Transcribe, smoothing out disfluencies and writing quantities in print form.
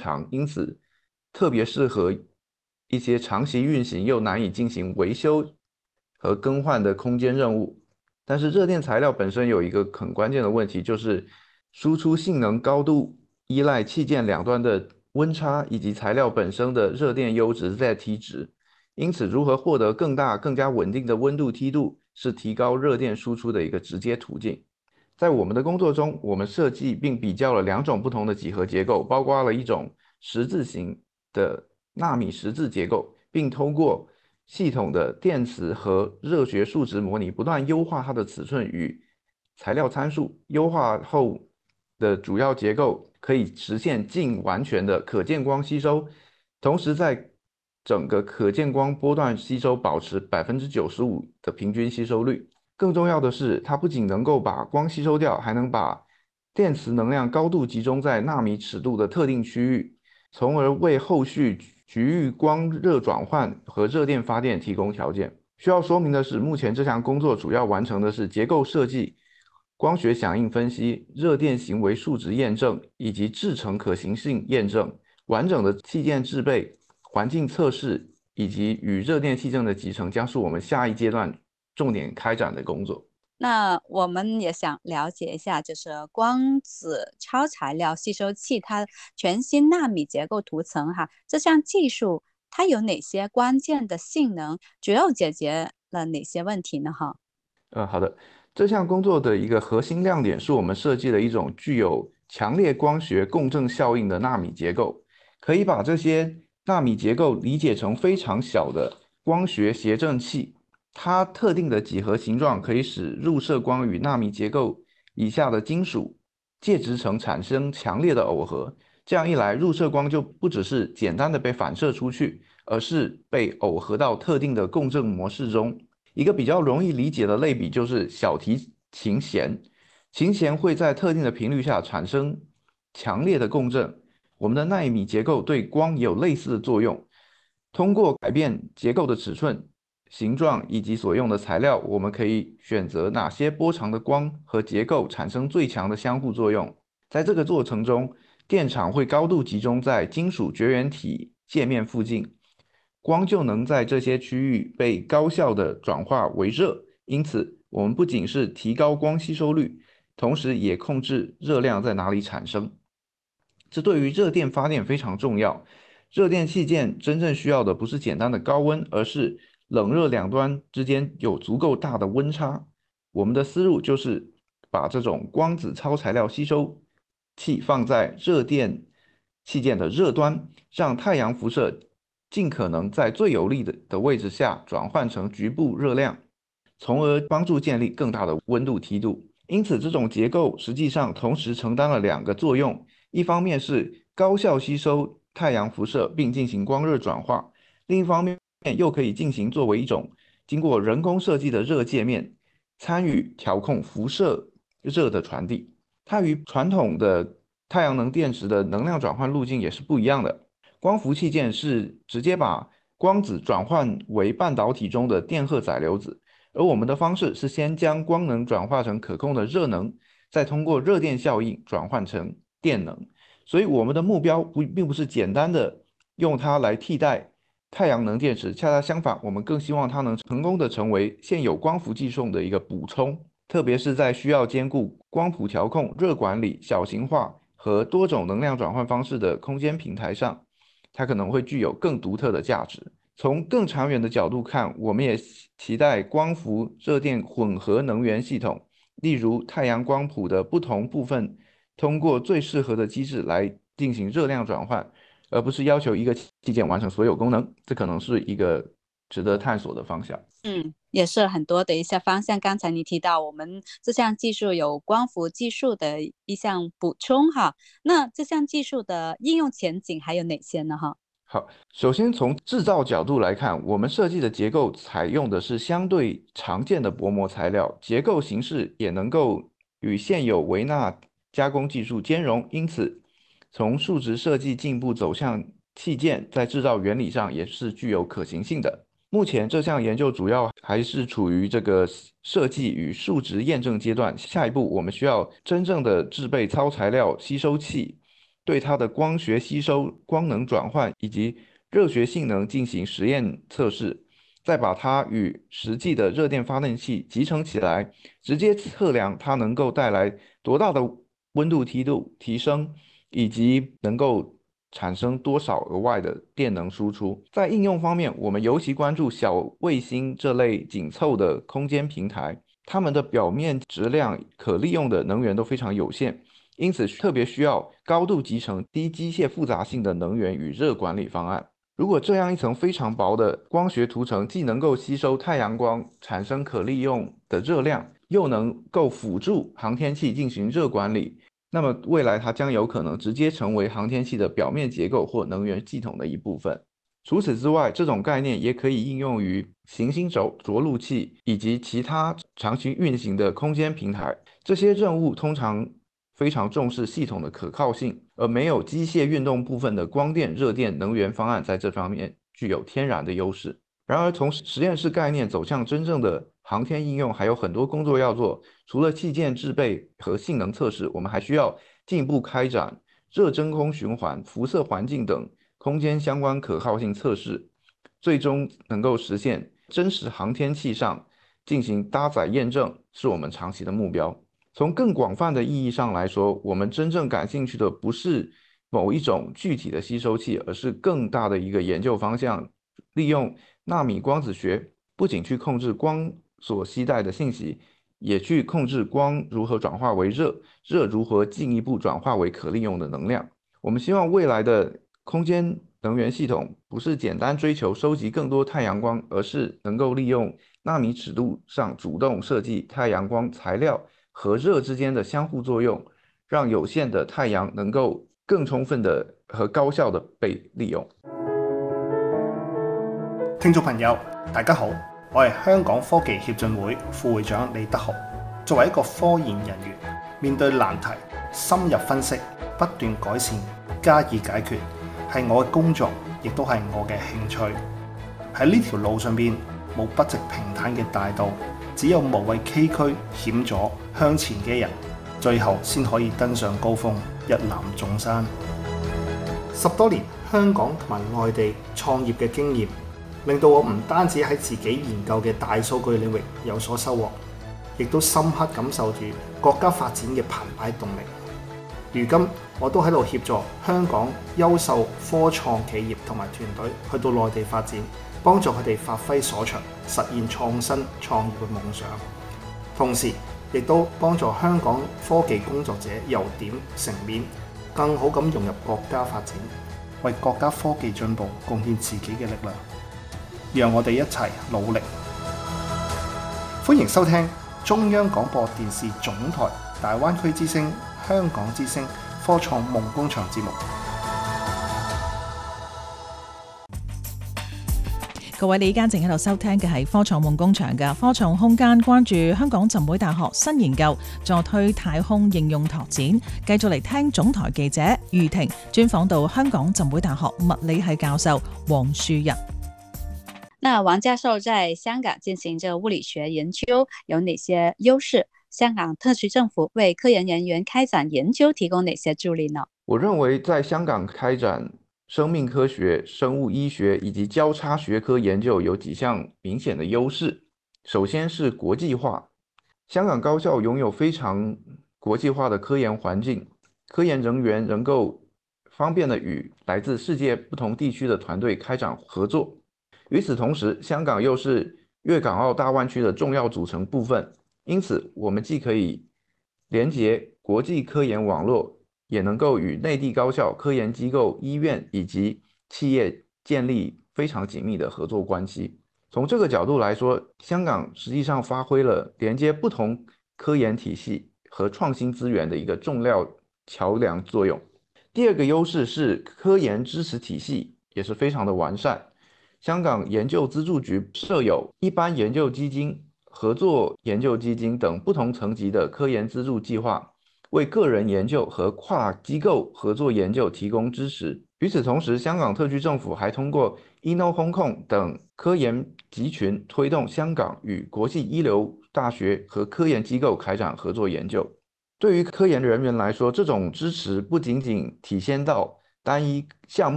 长，因此特别适合一些长期运行又难以进行维修和更换的空间任务。但是热电材料本身有一个很关键的问题，就是输出性能高度依赖器件两端的温差以及材料本身的热电优质 ZT 值。因此，如何获得更大、更加稳定的温度梯度，是提高热电输出的一个直接途径。在我们的工作中，我们设计并比较了两种不同的几何结构，包括了一种十字形的纳米十字结构，并通过系统的电磁和热学数值模拟，不断优化它的尺寸与材料参数。优化后的主要结构可以实现近完全的可见光吸收，同时在整个可见光波段吸收保持95%的平均吸收率。更重要的是，它不仅能够把光吸收掉，还能把电磁能量高度集中在纳米尺度的特定区域，从而为后续局域光热转换和热电发电提供条件。需要说明的是，目前这项工作主要完成的是结构设计、光学响应分析、热电行为数值验证以及制程可行性验证。完整的器件制备、环境测试以及与热电气证的集成，将是我们下一阶段重点开展的工作。 那我们也想了解一下，就是光子超材料吸收器它全新纳米结构涂层哈，这项技术它有哪些关键的性能，主要解决了哪些问题呢？哈。 好的，这项工作的一个核心亮点是我们设计了一种具有强烈光学共振效应的纳米结构，可以把这些纳米结构理解成非常小的光学谐振器。它特定的几何形状可以使入射光与纳米结构以下的金属介质层产生强烈的耦合。这样一来，入射光就不只是简单的被反射出去，而是被耦合到特定的共振模式中。一个比较容易理解的类比就是小提琴弦，琴弦会在特定的频率下产生强烈的共振。我们的纳米结构对光也有类似的作用。通过改变结构的尺寸、形状以及所用的材料，我们可以选择哪些波长的光和结构产生最强的相互作用。在这个过程中，电场会高度集中在金属绝缘体界面附近，光就能在这些区域被高效的转化为热。因此，我们不仅是提高光吸收率，同时也控制热量在哪里产生。这对于热电发电非常重要。热电器件真正需要的不是简单的高温，而是冷热两端之间有足够大的温差。我们的思路就是把这种光子超材料吸收器放在热电器件的热端，让太阳辐射尽可能在最有利的位置下转换成局部热量，从而帮助建立更大的温度梯度。因此，这种结构实际上同时承担了两个作用：一方面是高效吸收太阳辐射并进行光热转化，另一方面又可以进行作为一种经过人工设计的热界面，参与调控辐射热的传递。它与传统的太阳能电池的能量转换路径也是不一样的。光伏器件是直接把光子转换为半导体中的电荷载流子，而我们的方式是先将光能转化成可控的热能，再通过热电效应转换成电能。所以我们的目标并不是简单的用它来替代太阳能电池，恰恰相反，我们更希望它能成功的成为现有光伏技术的一个补充，特别是在需要兼顾光谱调控、热管理、小型化和多种能量转换方式的空间平台上，它可能会具有更独特的价值。从更长远的角度看，我们也期待光伏热电混合能源系统，例如太阳光谱的不同部分，通过最适合的机制来进行热量转换，而不是要求一个器件完成所有功能。这可能是一个值得探索的方向。 嗯，也是很多的一些方向。刚才你提到我们这项技术有光伏技术的一项补充哈，那这项技术的应用前景还有哪些呢？哈。 好，首先从制造角度来看，我们设计的结构采用的是相对常见的薄膜材料，结构形式也能够与现有微纳加工技术兼容，因此从数值设计进步走向器件，在制造原理上也是具有可行性的。目前这项研究主要还是处于这个设计与数值验证阶段，下一步我们需要真正的制备超材料吸收器。 对它的光学吸收、光能转换以及热学性能进行实验测试，再把它与实际的热电发电器集成起来，直接测量它能够带来多大的温度梯度提升，以及能够产生多少额外的电能输出。在应用方面，我们尤其关注小卫星这类紧凑的空间平台，它们的表面质量可利用的能源都非常有限，因此特别需要高度集成、低机械复杂性的能源与热管理方案。如果这样一层非常薄的光学涂层既能够吸收太阳光产生可利用的热量，又能够辅助航天器进行热管理，那么未来它将有可能直接成为航天器的表面结构或能源系统的一部分。除此之外，这种概念也可以应用于行星着陆器以及其他长期运行的空间平台。这些任务通常非常重视系统的可靠性，而没有机械运动部分的光电、热电能源方案在这方面具有天然的优势。然而，从实验室概念走向真正的航天应用，还有很多工作要做。除了器件制备和性能测试，我们还需要进一步开展热真空循环、辐射环境等空间相关可靠性测试，最终能够实现真实航天器上进行搭载验证，是我们长期的目标。从更广泛的意义上来说，我们真正感兴趣的不是某一种具体的吸收器，而是更大的一个研究方向，利用纳米光子学，不仅去控制光所携带的信息，也去控制光如何转化为热，热如何进一步转化为可利用的能量。我们希望未来的空间能源系统不是简单追求收集更多太阳光，而是能够利用纳米尺度上主动设计太阳光材料和热之间的相互作用，让有限的太阳能夠更充分的和高效的被利用。 聽眾朋友，大家好，我係香港科技協進會副會長李德豪。作為一個科研人員，面對難題，深入分析，不斷改善，加以解決，係我嘅工作，亦都係我嘅興趣。喺呢條路上邊，冇不直平坦嘅大道，只有無畏崎嶇險阻向前嘅人，最後先可以登上高峰，一覽眾山。10多年香港同埋外地創業嘅經驗，令到我唔單止喺自己研究嘅大數據領域有所收穫，亦都深刻感受住國家發展嘅澎湃動力。如今我都喺度協助香港優秀科創企業同埋團隊去到內地發展，幫助佢哋發揮所長，實現創新創業嘅夢想。同時亦都幫助香港科技工作者由點成面，更好咁融入國家發展，為國家科技進步貢獻自己嘅力量。讓我哋一齊努力。歡迎收聽中央廣播電視總台大灣區之聲香港之聲科創夢工場節目。 各位，你而家正喺度收聽嘅係科創夢工場嘅科創空間，關注香港浸會大學新研究助推太空應用拓展。繼續嚟聽總台記者余婷專訪到香港浸會大學物理系教授黃樹仁。 那王教授在香港進行這個物理學研究有哪些優勢？香港特區政府為科研人員開展研究提供哪些助力呢？ 我認為在香港開展生命科學、生物醫學以及交叉學科研究有幾項明顯的優勢。首先是國際化，香港高校擁有非常國際化的科研環境，科研人員能夠方便地與來自世界不同地區的團隊開展合作。與此同時，香港又是粵港澳大灣區的重要組成部分，因此我們既可以連結國際科研網絡，也能夠與內地高校、科研機構、醫院以及企業建立非常緊密的合作關係。從這個角度來說，香港實際上發揮了連接不同科研體系和創新資源的一個重要橋梁作用。第二個優勢是科研支持體系也是非常的完善。香港研究資助局設有一般研究基金、合作研究基金等不同層級的科研資助計劃，為個人研究和跨機構合作研究提供支持。與此同時，香港特區政府還通過 Inno-Hong Kong 等科研集群，推動香港與國際一流大學和科研機構開展合作研究。 对于科研人员来说，这种支持不仅仅体现到单一项目